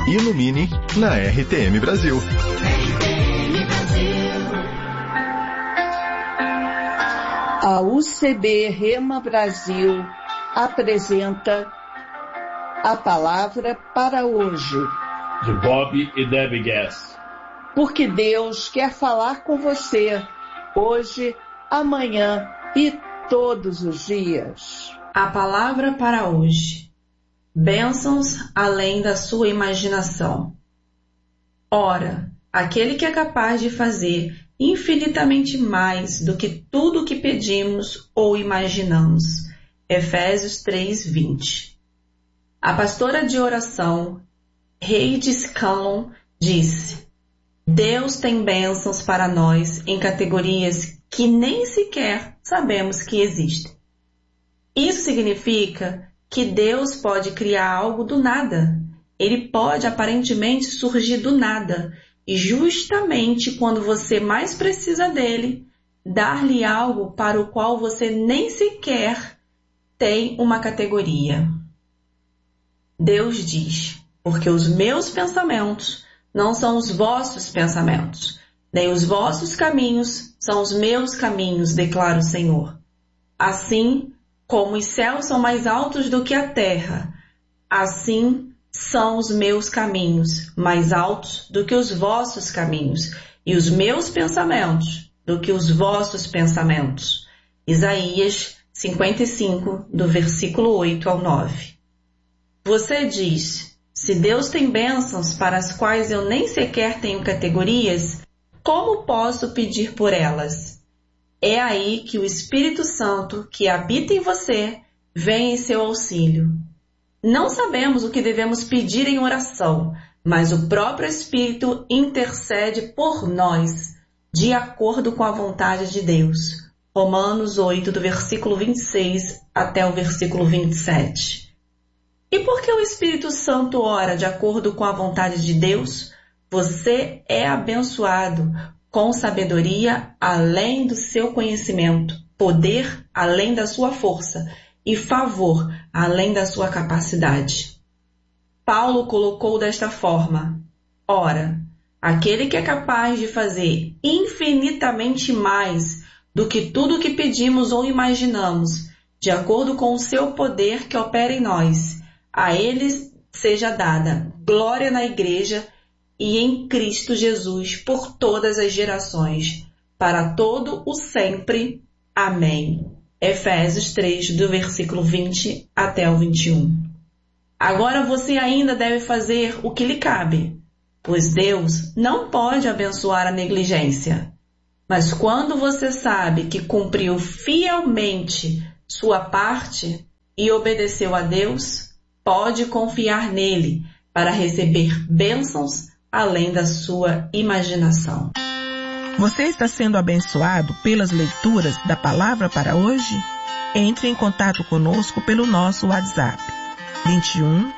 Ilumine na RTM Brasil. A UCB Rema Brasil apresenta a palavra para hoje. De Bob e Debbie Gass. Porque Deus quer falar com você hoje, amanhã e todos os dias. A palavra para hoje. Bênçãos além da sua imaginação. Ora, aquele que é capaz de fazer infinitamente mais do que tudo o que pedimos ou imaginamos. Efésios 3:20. A pastora de oração, Heidi Scanlon, disse: Deus tem bênçãos para nós em categorias que nem sequer sabemos que existem. Isso significa que Deus pode criar algo do nada. Ele pode aparentemente surgir do nada e justamente quando você mais precisa dele, dar-lhe algo para o qual você nem sequer tem uma categoria. Deus diz: porque os meus pensamentos não são os vossos pensamentos, nem os vossos caminhos são os meus caminhos, declara o Senhor. Assim como os céus são mais altos do que a terra, assim são os meus caminhos mais altos do que os vossos caminhos, e os meus pensamentos do que os vossos pensamentos. Isaías 55, do versículo 8 ao 9. Você diz: se Deus tem bênçãos para as quais eu nem sequer tenho categorias, como posso pedir por elas? É aí que o Espírito Santo, que habita em você, vem em seu auxílio. Não sabemos o que devemos pedir em oração, mas o próprio Espírito intercede por nós, de acordo com a vontade de Deus. Romanos 8, do versículo 26 até o versículo 27. E por que o Espírito Santo ora de acordo com a vontade de Deus? Você é abençoado com sabedoria além do seu conhecimento, poder além da sua força e favor além da sua capacidade. Paulo colocou desta forma: ora, aquele que é capaz de fazer infinitamente mais do que tudo o que pedimos ou imaginamos, de acordo com o seu poder que opera em nós, a ele seja dada glória na Igreja e em Cristo Jesus por todas as gerações, para todo o sempre. Amém. Efésios 3, do versículo 20 até o 21. Agora você ainda deve fazer o que lhe cabe, pois Deus não pode abençoar a negligência. Mas quando você sabe que cumpriu fielmente sua parte e obedeceu a Deus, pode confiar nele para receber bênçãos além da sua imaginação. Você está sendo abençoado pelas leituras da palavra para hoje? Entre em contato conosco pelo nosso WhatsApp 21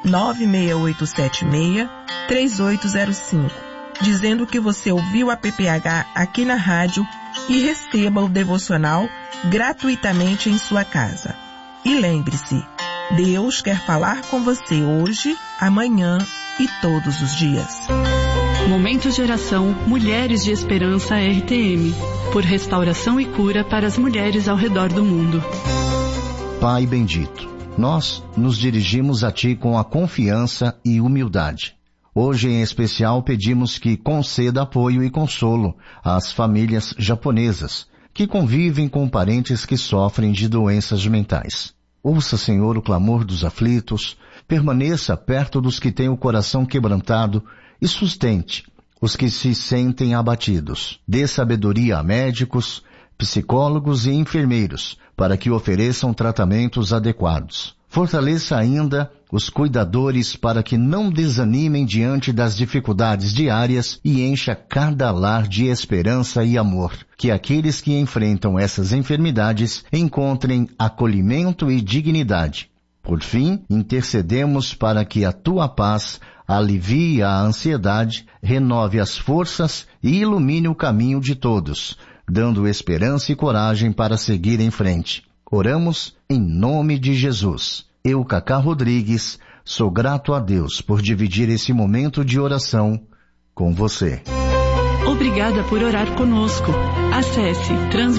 96876 3805, dizendo que você ouviu a PPH aqui na rádio e receba o devocional gratuitamente em sua casa. E lembre-se, Deus quer falar com você hoje, amanhã e todos os dias. Momento de oração Mulheres de Esperança RTM, por restauração e cura para as mulheres ao redor do mundo. Pai bendito, nós nos dirigimos a Ti com a confiança e humildade. Hoje, em especial, pedimos que conceda apoio e consolo às famílias japonesas que convivem com parentes que sofrem de doenças mentais. Ouça, Senhor, o clamor dos aflitos, permaneça perto dos que têm o coração quebrantado e sustente os que se sentem abatidos. Dê sabedoria a médicos, psicólogos e enfermeiros para que ofereçam tratamentos adequados. Fortaleça ainda os cuidadores para que não desanimem diante das dificuldades diárias e encha cada lar de esperança e amor. Que aqueles que enfrentam essas enfermidades encontrem acolhimento e dignidade. Por fim, intercedemos para que a Tua paz alivie a ansiedade, renove as forças e ilumine o caminho de todos, dando esperança e coragem para seguir em frente. Oramos em nome de Jesus. Eu, Cacá Rodrigues, Sou grato a Deus por dividir esse momento de oração com você. Obrigada por orar conosco. Acesse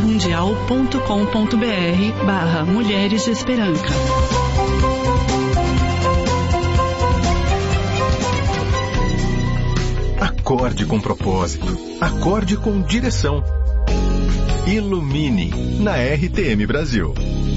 transmundial.com.br/Mulheres de Esperança. Acorde com propósito. Acorde com direção. Ilumine na RTM Brasil.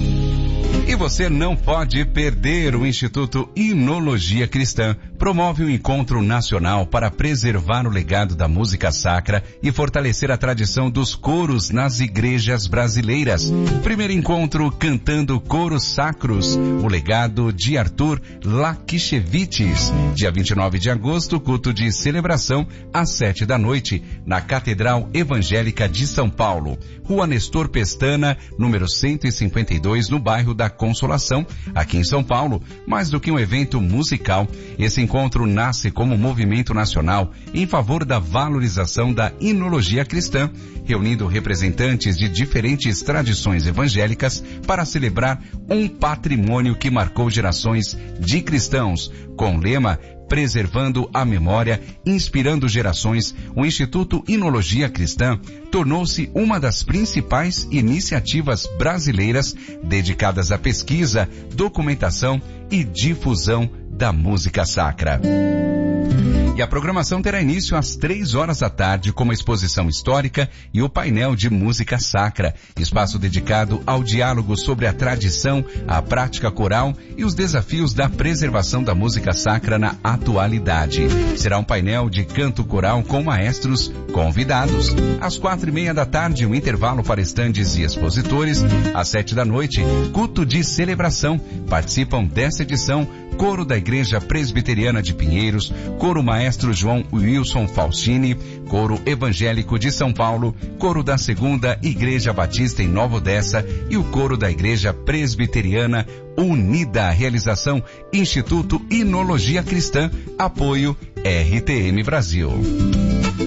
E você não pode perder. O Instituto Inologia Cristã promove um encontro nacional para preservar o legado da música sacra e fortalecer a tradição dos coros nas igrejas brasileiras. Primeiro encontro cantando coros sacros, o legado de Arthur Lakichevites. Dia 29 de agosto, culto de celebração às 7 da noite, na Catedral Evangélica de São Paulo. Rua Nestor Pestana, número 152, no bairro da Consolação, aqui em São Paulo. Mais do que um evento musical, esse encontro nasce como um movimento nacional em favor da valorização da inologia cristã, reunindo representantes de diferentes tradições evangélicas para celebrar um patrimônio que marcou gerações de cristãos, com o lema Preservando a Memória, Inspirando Gerações. O Instituto Inologia Cristã tornou-se uma das principais iniciativas brasileiras dedicadas à pesquisa, documentação e difusão da música sacra. E a programação terá início às 3 horas da tarde com uma exposição histórica e o painel de música sacra, espaço dedicado ao diálogo sobre a tradição, a prática coral e os desafios da preservação da música sacra na atualidade. Será um painel de canto coral com maestros convidados. Às 4:30 da tarde, um intervalo para estandes e expositores. Às 7 da noite, culto de celebração. Participam dessa edição Coro da Igreja Presbiteriana de Pinheiros, Coro Maestro João Wilson Faustini, Coro Evangélico de São Paulo, Coro da Segunda Igreja Batista em Nova Odessa e o Coro da Igreja Presbiteriana Unida. Realização Instituto Inologia Cristã, apoio RTM Brasil.